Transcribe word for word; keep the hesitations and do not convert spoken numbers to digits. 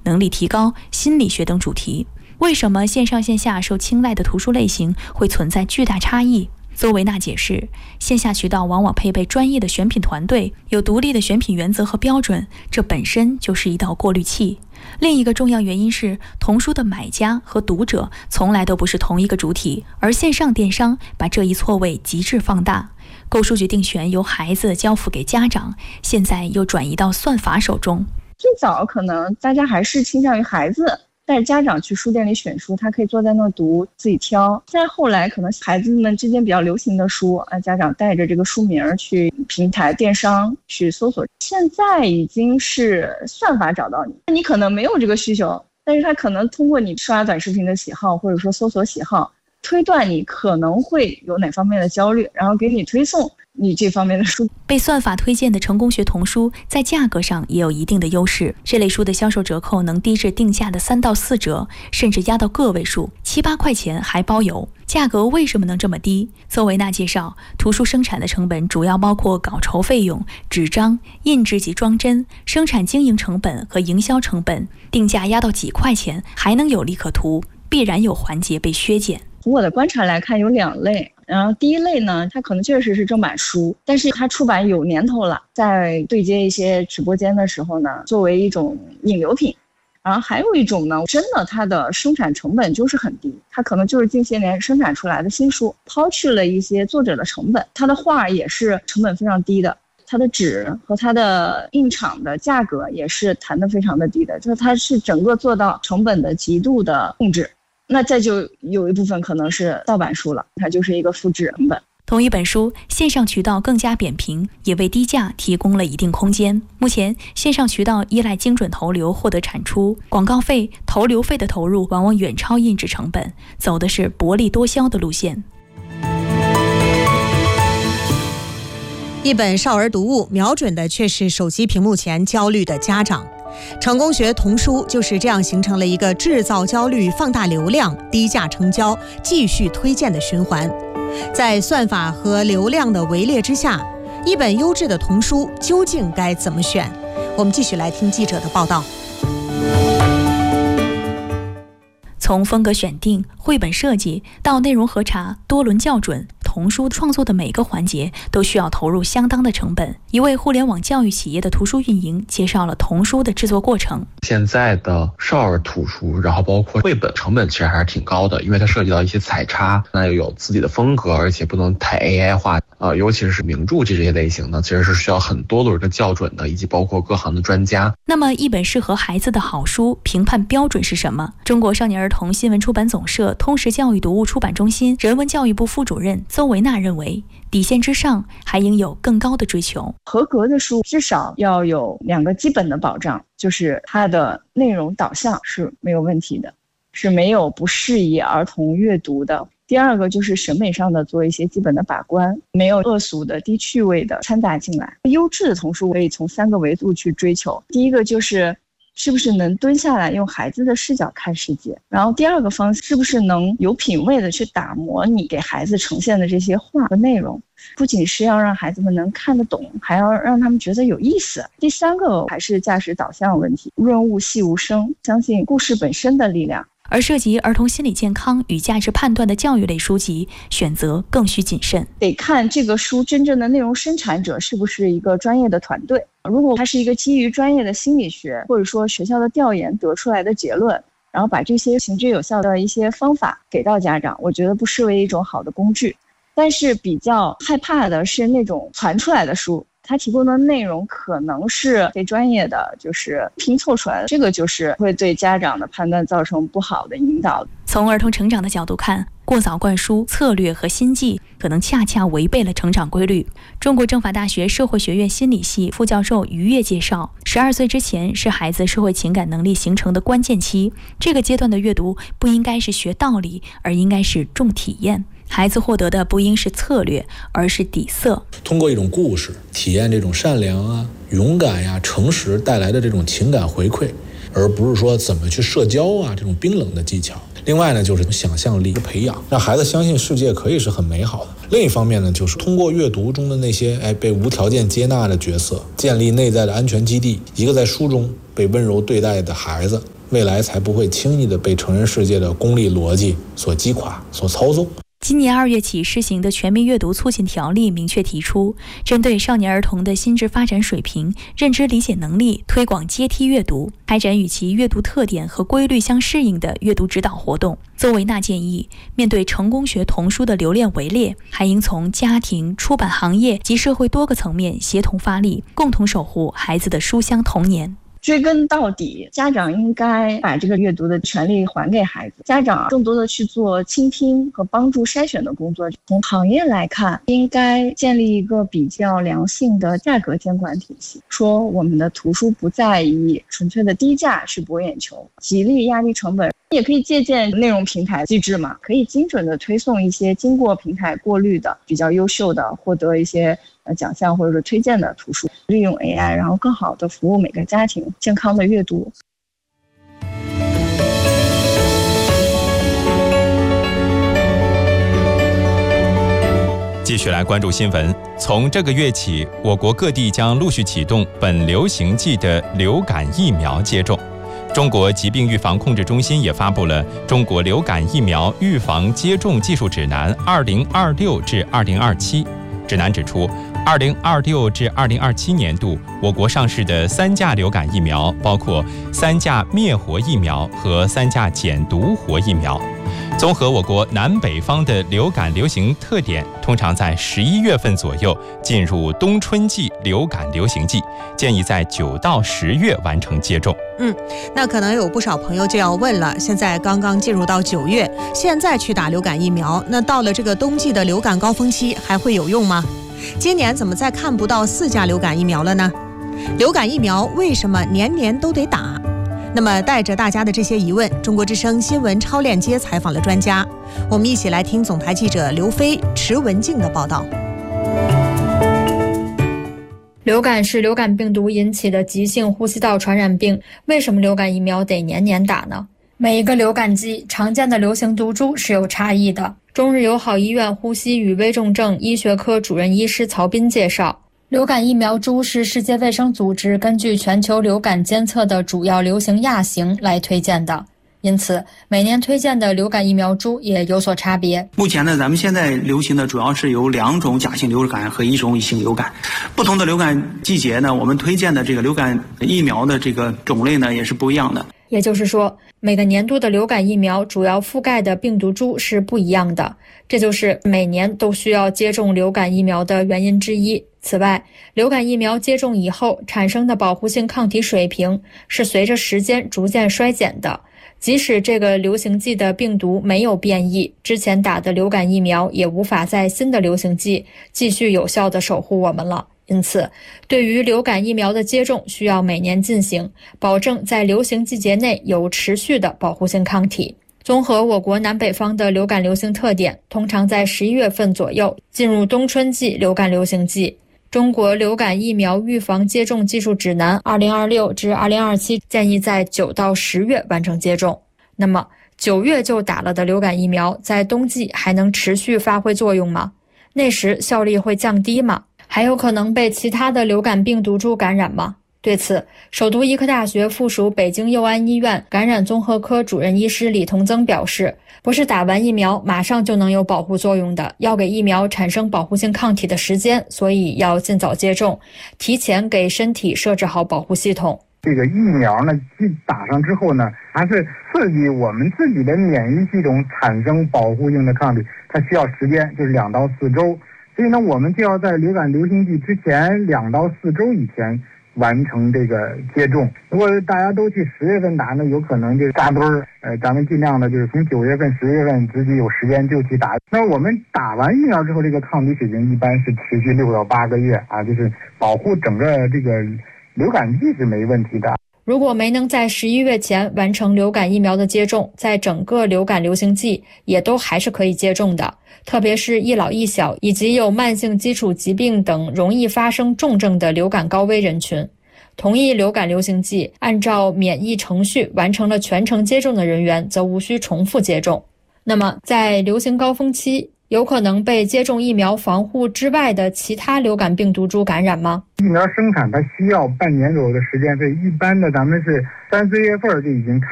能力提高、心理学等主题。为什么线上线下受青睐的图书类型会存在巨大差异？邹维娜解释，线下渠道往往配备专业的选品团队，有独立的选品原则和标准，这本身就是一道过滤器。另一个重要原因是，童书的买家和读者从来都不是同一个主体，而线上电商把这一错位极致放大。购书决定权由孩子交付给家长，现在又转移到算法手中。 最早可能大家还是倾向于孩子，但是家长去书店里选书，他可以坐在那读，自己挑。再后来可能孩子们之间比较流行的书，啊，家长带着这个书名去平台电商去搜索。现在已经是算法找到你，你可能没有这个需求，但是他可能通过你刷短视频的喜好，或者说搜索喜好，推断你可能会有哪方面的焦虑，然后给你推送你这方面的书。 被算法推荐的成功学童书在价格上也有一定的优势，这类书的销售折扣能低至定价的三到四折，甚至压到个位数，七八块钱还包邮。价格为什么能这么低？邹维娜介绍，图书生产的成本主要包括稿酬费用、纸张、印制及装帧、生产经营成本和营销成本，定价压到几块钱还能有利可图，必然有环节被削减。 从我的观察来看，有两类。然后第一类呢，它可能确实是正版书，但是它出版有年头了，在对接一些直播间的时候呢，作为一种引流品。然后还有一种呢，真的它的生产成本就是很低，它可能就是近些年生产出来的新书，抛去了一些作者的成本，它的画也是成本非常低的，它的纸和它的印厂的价格也是谈得非常的低的，就是它是整个做到成本的极度的控制。那再就有一部分可能是盗版书了，它就是一个复制成本。 同一本书，线上渠道更加扁平，也为低价提供了一定空间。目前，线上渠道依赖精准投流获得产出，广告费、投流费的投入往往远超印制成本，走的是薄利多销的路线。 一本少儿读物，瞄准的却是手机屏幕前焦虑的家长。成功学童书就是这样形成了一个制造焦虑、放大流量、低价成交、继续推荐的循环。在算法和流量的围猎之下，一本优质的童书究竟该怎么选？我们继续来听记者的报道。 从风格选定、绘本设计到内容核查、多轮校准，童书创作的每个环节都需要投入相当的成本。一位互联网教育企业的图书运营介绍了童书的制作过程。 现在的少儿图书，然后包括绘本，成本其实还是挺高的，因为它涉及到一些彩插，那又有自己的风格，而且不能太 A I 化。呃，尤其是名著这些类型的，其实是需要很多轮的校准的，以及包括各行的专家。 那么，一本适合孩子的好书评判标准是什么？中国少年儿童新闻出版总社通识教育读物出版中心人文教育部副主任邹维娜认为，底线之上还应有更高的追求。 合格的书至少要有两个基本的保障，就是它的内容导向是没有问题的，是没有不适宜儿童阅读的。第二个就是审美上的做一些基本的把关，没有恶俗的、低趣味的掺杂进来。优质的童书可以从三个维度去追求，第一个就是是不是能蹲下来用孩子的视角看世界，然后第二个方式是不是能有品位的去打磨你给孩子呈现的这些话和内容，不仅是要让孩子们能看得懂，还要让他们觉得有意思。第三个还是价值导向问题，润物细无声，相信故事本身的力量。 而涉及儿童心理健康与价值判断的教育类书籍，选择更需谨慎。 得看这个书真正的内容生产者是不是一个专业的团队。如果它是一个基于专业的心理学或者说学校的调研得出来的结论，然后把这些行之有效的一些方法给到家长，我觉得不失为一种好的工具。但是比较害怕的是那种传出来的书，它提供的内容可能是非专业的，就是拼凑出来的，这个就是会对家长的判断造成不好的引导。 从儿童成长的角度看，过早灌输策略和心计可能恰恰违背了成长规律。中国政法大学社会学院心理系副教授于越介绍，十二岁之前是孩子社会情感能力形成的关键期，这个阶段的阅读不应该是学道理，而应该是重体验。孩子获得的不应是策略，而是底色。 通过一种故事体验这种善良啊、勇敢呀、诚实带来的这种情感回馈，而不是说怎么去社交啊这种冰冷的技巧。 另外呢，就是想象力的培养，让孩子相信世界可以是很美好的。另一方面呢，就是通过阅读中的那些哎被无条件接纳的角色，建立内在的安全基地。一个在书中被温柔对待的孩子，未来才不会轻易的被成人世界的功利逻辑所击垮、所操纵。 今年二月起施行的全民阅读促进条例明确提出，针对少年儿童的心智发展水平、认知理解能力，推广阶梯阅读，开展与其阅读特点和规律相适应的阅读指导活动。邹维娜建议，面对成功学童书的流量围猎，还应从家庭、出版行业及社会多个层面协同发力，共同守护孩子的书香童年。 追根到底，家长应该把这个阅读的权利还给孩子，家长更多的去做倾听和帮助筛选的工作。从行业来看，应该建立一个比较良性的价格监管体系，说我们的图书不再以纯粹的低价去博眼球，极力压低成本。也可以借鉴内容平台机制嘛，可以精准的推送一些经过平台过滤的比较优秀的获得一些呃奖项或者是推荐的图书，利用 A I 然后更好的服务每个家庭健康的阅读。 继续来关注新闻。从这个月起，我国各地将陆续启动本流行季的流感疫苗接种。中国疾病预防控制中心也发布了《中国流感疫苗预防接种技术指南（二零二六至二零二七）》。指南指出，二零二六至二零二七年度，我国上市的三价流感疫苗包括三价灭活疫苗和三价减毒活疫苗。综合我国南北方的流感流行特点，通常在十一月份左右进入冬春季流感流行季，建议在九到十月完成接种。 嗯，那可能有不少朋友就要问了，现在刚刚进入到九月，现在去打流感疫苗，那到了这个冬季的流感高峰期还会有用吗？今年怎么再看不到四价流感疫苗了呢？流感疫苗为什么年年都得打？那么带着大家的这些疑问，中国之声新闻超链接采访了专家，我们一起来听总台记者刘飞、池文静的报道。 流感是流感病毒引起的急性呼吸道传染病，为什么流感疫苗得年年打呢？每一个流感季常见的流行毒株是有差异的。中日友好医院呼吸与危重症医学科主任医师曹斌介绍，流感疫苗株是世界卫生组织根据全球流感监测的主要流行亚型来推荐的，因此每年推荐的流感疫苗株也有所差别。 目前呢，咱们现在流行的主要是有两种甲型流感和一种乙型流感。不同的流感季节呢，我们推荐的这个流感疫苗的这个种类呢也是不一样的。 也就是说，每个年度的流感疫苗主要覆盖的病毒株是不一样的，这就是每年都需要接种流感疫苗的原因之一。此外，流感疫苗接种以后产生的保护性抗体水平是随着时间逐渐衰减的，即使这个流行季的病毒没有变异，之前打的流感疫苗也无法在新的流行季继续有效地守护我们了。因此，对于流感疫苗的接种需要每年进行，保证在流行季节内有持续的保护性抗体。综合我国南北方的流感流行特点，通常在十一月份左右进入冬春季流感流行季。中国流感疫苗预防接种技术指南二零二六至二零二七建议在九到十月完成接种。那么九月就打了的流感疫苗，在冬季还能持续发挥作用吗？那时效力会降低吗？还有可能被其他的流感病毒株感染吗？对此，首都医科大学附属北京佑安医院感染综合科主任医师李同增表示，不是打完疫苗马上就能有保护作用的，要给疫苗产生保护性抗体的时间，所以要尽早接种，提前给身体设置好保护系统。 这个疫苗呢，打上之后呢，还是刺激我们自己的免疫系统产生保护性的抗体，它需要时间，就是两到四周。所以呢，我们就要在流感流行季之前两到四周以前完成这个接种。如果大家都去十月份打呢，有可能就是扎堆儿。呃，咱们尽量的就是从九月份、十月份自己有时间就去打。那我们打完疫苗之后，这个抗体水平一般是持续六到八个月啊，就是保护整个这个流感季是没问题的。 如果没能在十一月前完成流感疫苗的接种，在整个流感流行季也都还是可以接种的，特别是一老一小以及有慢性基础疾病等容易发生重症的流感高危人群。 同一流感流行剂，按照免疫程序完成了全程接种的人员则无需重复接种。那么在流行高峰期，有可能被接种疫苗防护之外的其他流感病毒株感染吗？ 疫苗生产它需要半年左右的时间，所以一般的咱们是三四月份就已经开